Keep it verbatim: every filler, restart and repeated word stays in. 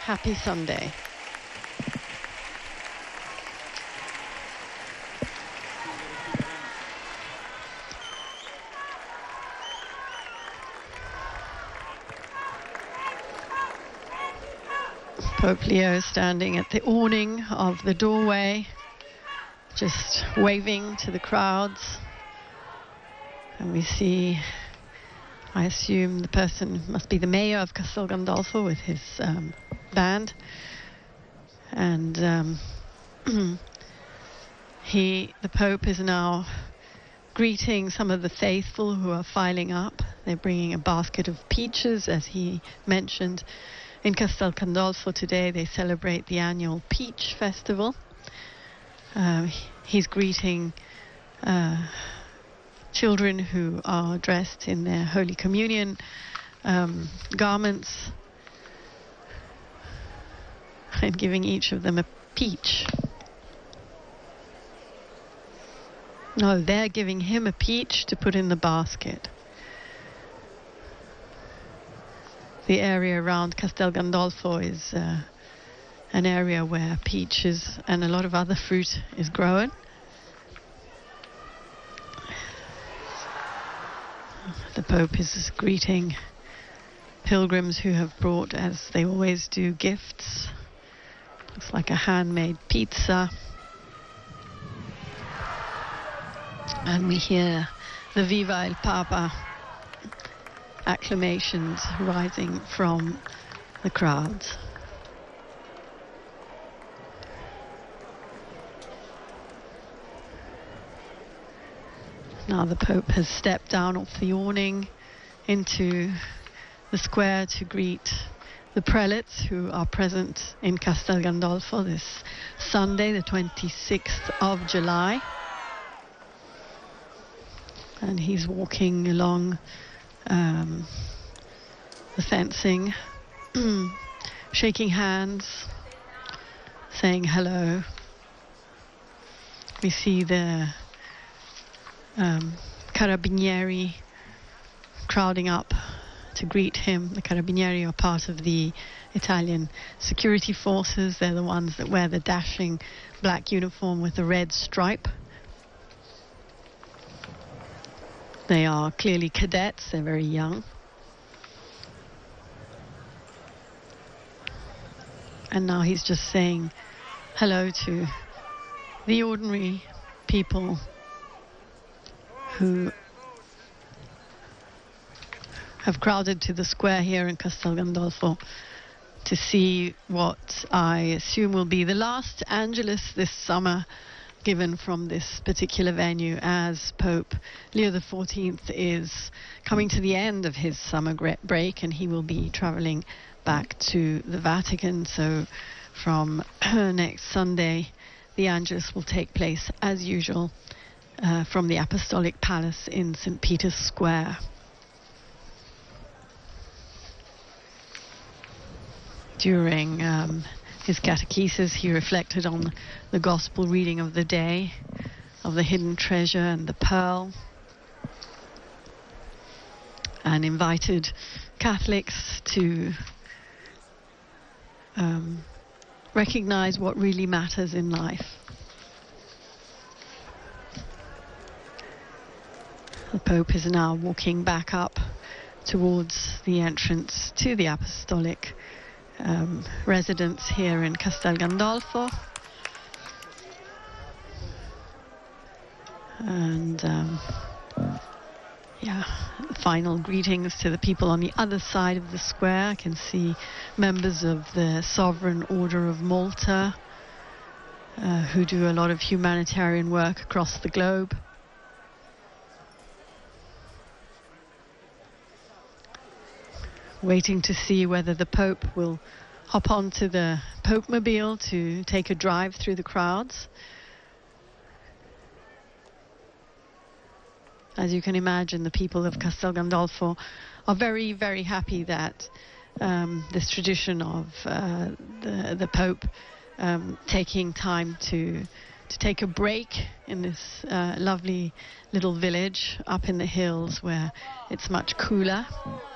happy Sunday. Pope Leo standing at the awning of the doorway, just waving to the crowds. And we see, I assume the person must be the mayor of Castel Gandolfo with his um, band. And um, he, the Pope, is now greeting some of the faithful who are filing up. They're bringing a basket of peaches, as he mentioned. In Castel Gandolfo today, they celebrate the annual Peach Festival. Uh, he's greeting uh, children who are dressed in their Holy Communion um, garments and giving each of them a peach. No, they're giving him a peach to put in the basket. The area around Castel Gandolfo is uh, an area where peaches and a lot of other fruit is grown. The Pope is greeting pilgrims who have brought, as they always do, gifts. Looks like a handmade pizza. And we hear the Viva il Papa acclamations rising from the crowds. Now the Pope has stepped down off the awning into the square to greet the prelates who are present in Castel Gandolfo this Sunday, the twenty-sixth of July. And he's walking along Um, the fencing, shaking hands, saying hello. We see the um, Carabinieri crowding up to greet him. The Carabinieri are part of the Italian security forces. They're the ones that wear the dashing black uniform with the red stripe. They are clearly cadets, they're very young. And now he's just saying hello to the ordinary people who have crowded to the square here in Castel Gandolfo to see what I assume will be the last Angelus this summer, given from this particular venue, as Pope Leo the fourteenth is coming to the end of his summer break, and he will be traveling back to the Vatican. So from next Sunday, the Angelus will take place as usual uh, from the Apostolic Palace in Saint Peter's Square. During um, his catechesis, he reflected on the gospel reading of the day, of the hidden treasure and the pearl, and invited Catholics to um, recognize what really matters in life. The Pope is now walking back up towards the entrance to the Apostolic Um, residence here in Castel Gandolfo, and um, yeah, final greetings to the people on the other side of the square. I can see members of the Sovereign Order of Malta uh, who do a lot of humanitarian work across the globe. Waiting to see whether the Pope will hop onto the Pope-mobile to take a drive through the crowds. As you can imagine, the people of Castel Gandolfo are very, very happy that um, this tradition of uh, the, the Pope um, taking time to to take a break in this uh, lovely little village up in the hills where it's much cooler.